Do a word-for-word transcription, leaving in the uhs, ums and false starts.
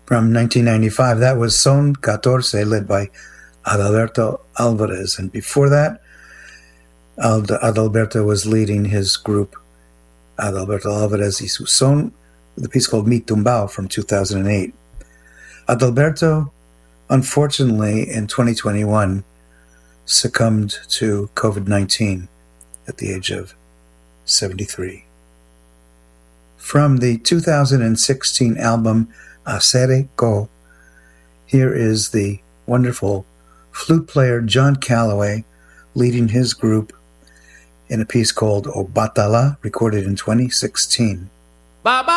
from nineteen ninety-five. That was Son catorce, led by Adalberto Alvarez. And before that, Adalberto was leading his group, Adalberto Alvarez y su Son, with a piece called Mi Tumbao from two thousand eight. Adalberto, unfortunately, in twenty twenty-one, succumbed to covid nineteen at the age of seventy-three. From the two thousand sixteen album Acere Co, here is the wonderful flute player John Calloway leading his group in a piece called O Batala, recorded in twenty sixteen. Baba!